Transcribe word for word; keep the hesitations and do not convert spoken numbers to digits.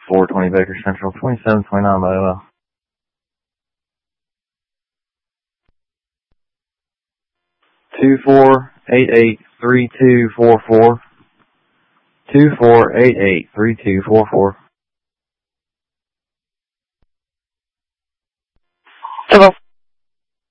four twenty Baker Central, twenty-seven twenty-nine by O L. Two four eight eight three two four four. Two four eight eight three two four four.